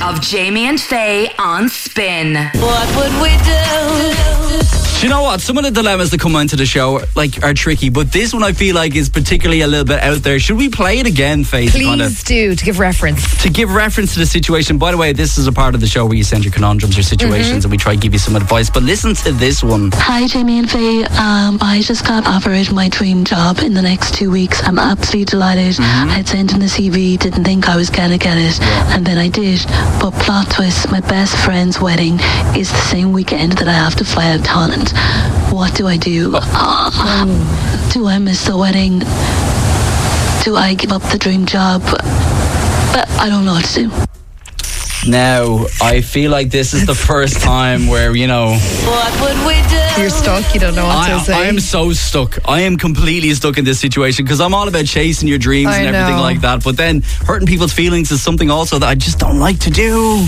of Jamie and Faye on Spin. What would we do? Do you know what? Some of the dilemmas that come into the show are tricky, but this one I feel like is particularly a little bit out there. Should we play it again, Faye? Please do, to give reference. To give reference to the situation. By the way, this is a part of the show where you send your conundrums or situations and we try to give you some advice. But listen to this one. Hi, Jamie and Faye. I just got offered my dream job in the next 2 weeks. I'm absolutely delighted. I'd sent in the CV, didn't think I was gonna get it, and then I did. But plot twist, my best friend's wedding is the same weekend that I have to fly out to Holland. What do I do? Do I miss the wedding? Do I give up the dream job? But I don't know what to do. Now, I feel like this is the first time where, What would we do? You're stuck, you don't know what to say. I am so stuck. I am completely stuck in this situation because I'm all about chasing your dreams and everything like that. But then hurting people's feelings is something also that I just don't like to do.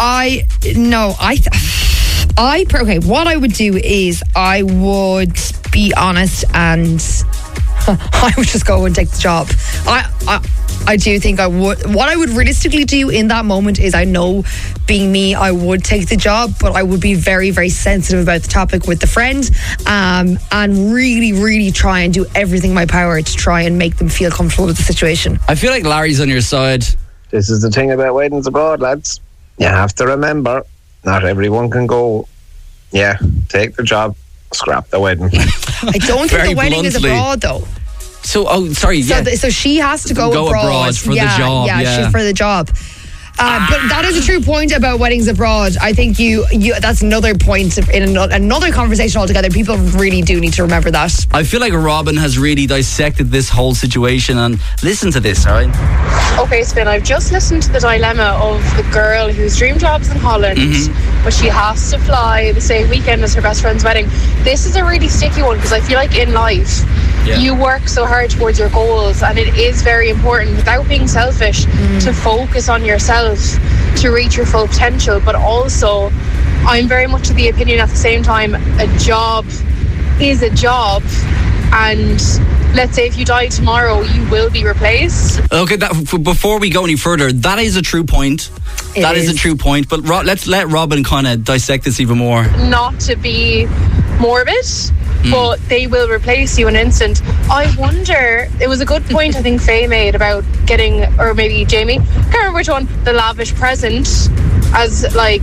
Okay, what I would do is I would be honest and I would just go and take the job. I do think I would. What I would realistically do in that moment is, I know, being me, I would take the job, but I would be very, very sensitive about the topic with the friend, and really, really try and do everything in my power to try and make them feel comfortable with the situation. I feel like Larry's on your side. This is the thing about weddings abroad, lads. You have to remember, not everyone can go, take the job, scrap the wedding. I don't think the wedding is abroad, though. So she has to go abroad for the job. She's for the job. But that is a true point about weddings abroad. I think you that's another point in another conversation altogether. People really do need to remember that. I feel like Robin has really dissected this whole situation, and listen to this, all right? Okay, Spin, I've just listened to the dilemma of the girl whose dream job's in Holland, but she has to fly the same weekend as her best friend's wedding. This is a really sticky one because I feel like in life, you work so hard towards your goals, and it is very important, without being selfish, to focus on yourself to reach your full potential. But also, I'm very much of the opinion at the same time, a job is a job, and let's say if you die tomorrow, you will be replaced. Okay, before we go any further, that is a true point. That is a true point, but let's let Robin kind of dissect this even more. Not to be morbid, but they will replace you in an instant. I wonder, it was a good point I think Faye made about getting, or maybe Jamie, can't remember which one, the lavish present as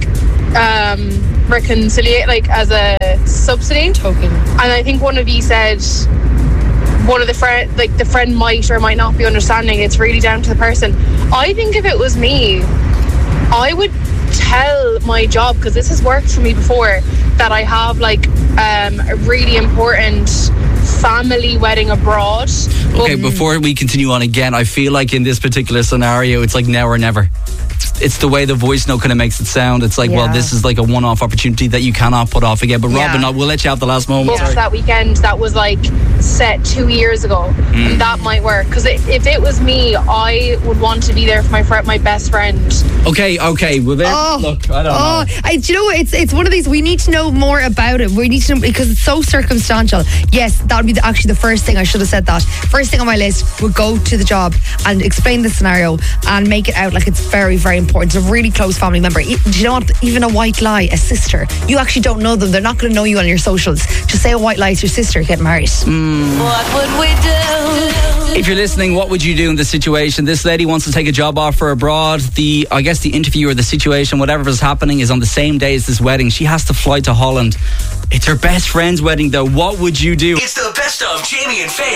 reconciliate, as a subsidy token. And I think one of you said one of the friend might or might not be understanding. It's really down to the person. I think if it was me, I would tell my job, because this has worked for me before, that I have a really important family wedding abroad. Okay, before we continue on again, I feel like in this particular scenario, it's like now or never. It's the way the voice note kind of makes it sound. It's like, well, this is like a one-off opportunity that you cannot put off again. But Robin, we'll let you have the last moment. That weekend that was set 2 years ago, and that might work. Because if it was me, I would want to be there for my best friend. Okay. Well, then, look, I don't know. Do you know what? It's one of these. We need to know more about it. We need to know, because it's so circumstantial. Yes, that would be actually the first thing. I should have said that. First thing on my list would go to the job and explain the scenario and make it out like it's very, very important. It's a really close family member. Do you know what? Even a white lie, a sister. You actually don't know them. They're not going to know you on your socials. Just say a white lie to your sister, get married. What would we do? If you're listening, what would you do in this situation? This lady wants to take a job offer abroad. The interview or the situation, whatever is happening, is on the same day as this wedding. She has to fly to Holland. It's her best friend's wedding, though. What would you do? It's the best of Jamie and Faye.